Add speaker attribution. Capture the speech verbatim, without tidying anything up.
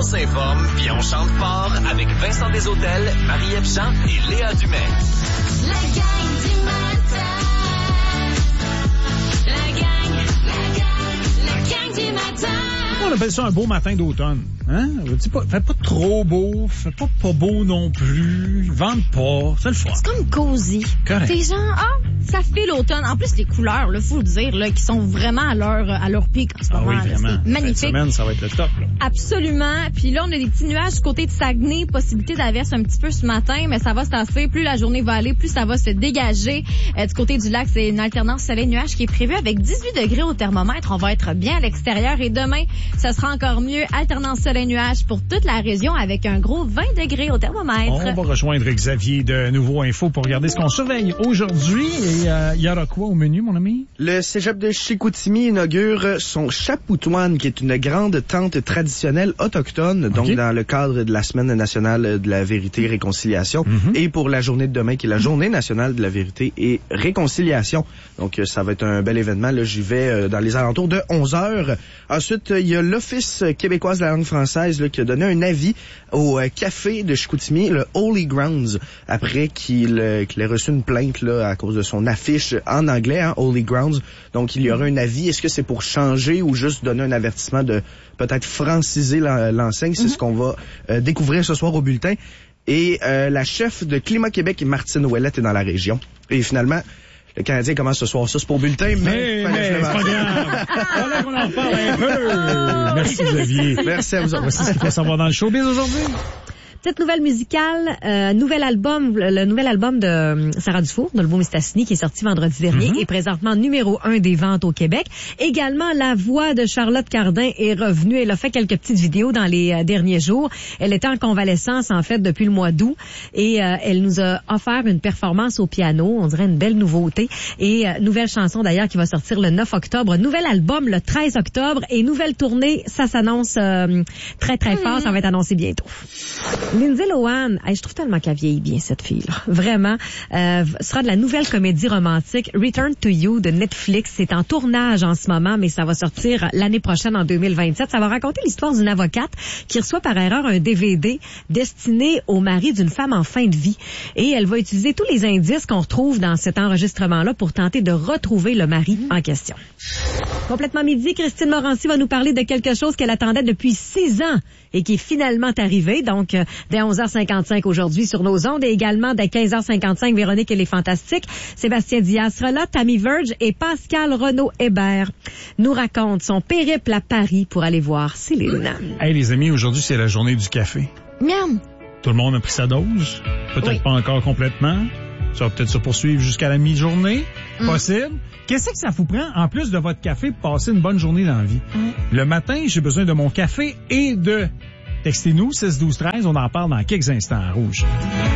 Speaker 1: s'informe puis on chante fort avec Vincent Desautels, Marie-Ève Jean et Léa Dumais.
Speaker 2: La gang du matin. La gang, la gang, la gang du matin.
Speaker 3: On appelle ça un beau matin d'automne. Hein? Dis pas, fait pas trop beau, fait pas pas beau non plus, vente pas, c'est le fun.
Speaker 4: C'est comme cosy.
Speaker 3: Correct.
Speaker 4: C'est genre, ah, ça fait l'automne. En plus, les couleurs, là, faut le dire, là, qui sont vraiment à leur, à leur pic en ce
Speaker 3: Ah
Speaker 4: moment.
Speaker 3: oui,
Speaker 4: là.
Speaker 3: vraiment.
Speaker 4: C'est magnifique.
Speaker 3: Cette semaine, ça va être le top, là.
Speaker 4: Absolument. Puis là, on a des petits nuages du côté de Saguenay, possibilité d'averse un petit peu ce matin, mais ça va se tasser. Plus la journée va aller, plus ça va se dégager. Euh, du côté du lac, c'est une alternance soleil-nuage qui est prévue avec dix-huit degrés au thermomètre. On va être bien à l'extérieur et demain, ça sera encore mieux. Alternance soleil-nuage pour toute la région avec un gros vingt degrés au thermomètre.
Speaker 3: On va rejoindre Xavier de Nouveau Info pour regarder ce qu'on surveille aujourd'hui. Et euh, il y aura quoi au menu, mon ami?
Speaker 5: Le cégep de Chicoutimi inaugure son Chapoutoine, qui est une grande tente traditionnelle autochtone, donc
Speaker 3: Okay.
Speaker 5: dans le cadre de la Semaine nationale de la vérité et réconciliation,
Speaker 3: Mm-hmm.
Speaker 5: et pour la journée de demain, qui est la Journée nationale de la vérité et réconciliation. Donc, euh, ça va être un bel événement. Là, j'y vais euh, dans les alentours de onze heures. Ensuite, il y a l'Office québécoise de la langue française là, qui a donné un avis au euh, café de Chicoutimi, le Holy Grounds, après qu'il, euh, qu'il ait reçu une plainte là, à cause de son affiche en anglais, hein, Holy Grounds. Donc, il y aura un avis. Est-ce que c'est pour changer ou juste donner un avertissement de peut-être franciser l'enseigne? C'est mm-hmm. ce qu'on va euh, découvrir ce soir au bulletin. Et euh, la chef de Climat Québec, Martine Ouellette, est dans la région. Et finalement, le Canadien commence ce soir. Ça, c'est pour bulletin, mais...
Speaker 3: mais, mais c'est pas grave. Voilà qu'on en parle un peu. Merci, Xavier.
Speaker 5: Merci à vous autres.
Speaker 3: Voici ce qu'il faut savoir dans le showbiz aujourd'hui.
Speaker 6: Petite nouvelle musicale, euh, nouvel album, le, le nouvel album de euh, Sarah Dufour, de Novo Mistassini, qui est sorti vendredi dernier,
Speaker 3: Mm-hmm.
Speaker 6: est présentement numéro un des ventes au Québec. Également, la voix de Charlotte Cardin est revenue. Elle a fait quelques petites vidéos dans les euh, derniers jours. Elle était en convalescence, en fait, depuis le mois d'août. Et euh, elle nous a offert une performance au piano. On dirait une belle nouveauté. Et euh, nouvelle chanson, d'ailleurs, qui va sortir le neuf octobre. Nouvel album le treize octobre. Et nouvelle tournée, ça s'annonce euh, très, très fort. Ça va être annoncé bientôt. Lindsay Lohan, hey, je trouve tellement qu'elle vieillit bien, cette fille-là. Vraiment. Euh, sera de la nouvelle comédie romantique Return to You de Netflix. C'est en tournage en ce moment, mais ça va sortir l'année prochaine, en deux mille vingt-sept. Ça va raconter l'histoire d'une avocate qui reçoit par erreur un D V D destiné au mari d'une femme en fin de vie. Et elle va utiliser tous les indices qu'on retrouve dans cet enregistrement-là pour tenter de retrouver le mari en question. Complètement midi, Christine Morancy va nous parler de quelque chose qu'elle attendait depuis six ans et qui est finalement arrivé. Donc, euh, dès onze heures cinquante-cinq aujourd'hui sur nos ondes et également dès quinze heures cinquante-cinq, Véronique et les Fantastiques. Sébastien Diaz sera là, Tammy Verge et Pascal Renaud-Hébert nous racontent son périple à Paris pour aller voir Céline.
Speaker 3: Hey, les amis, aujourd'hui, c'est la journée du café.
Speaker 4: Miam.
Speaker 3: Tout le monde a pris sa dose. Peut-être
Speaker 4: Oui.
Speaker 3: pas encore complètement. Ça va peut-être se poursuivre jusqu'à la mi-journée.
Speaker 4: Mm.
Speaker 3: Possible. Qu'est-ce que ça vous prend, en plus de votre café, pour passer une bonne journée dans la vie?
Speaker 4: Mm.
Speaker 3: Le matin, j'ai besoin de mon café et de... Textez-nous, six douze treize, on en parle dans quelques instants à Rouge.